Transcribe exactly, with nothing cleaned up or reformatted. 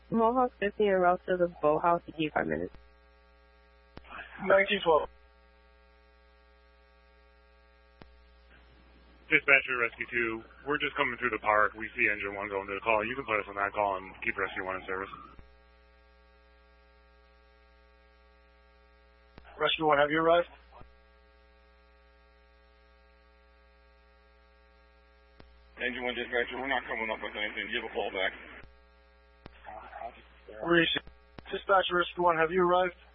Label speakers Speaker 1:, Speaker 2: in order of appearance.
Speaker 1: Mohawk fifty en route to the boathouse to keep five minutes.
Speaker 2: nineteen twelve.
Speaker 3: Dispatcher, Rescue two, we're just coming through the park. We see Engine one going to the call. You can put us on that call and keep Rescue one in service.
Speaker 2: Rescue one, have you arrived?
Speaker 4: Engine one dispatcher, we're not coming up with anything. Give a call back.
Speaker 2: Where is it? Dispatcher, Rescue one, have you arrived?